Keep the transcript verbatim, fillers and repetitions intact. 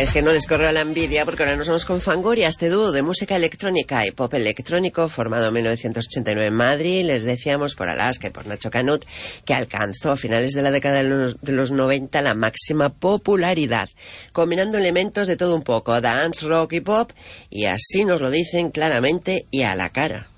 Es que no les corre la envidia porque ahora nos vamos con Fangoria, este dúo de música electrónica y pop electrónico formado en mil novecientos ochenta y nueve en Madrid. Les decíamos por Alaska y por Nacho Canut que alcanzó a finales de la década de los, de los noventa la máxima popularidad, combinando elementos de todo un poco, dance, rock y pop, y así nos lo dicen claramente y a la cara.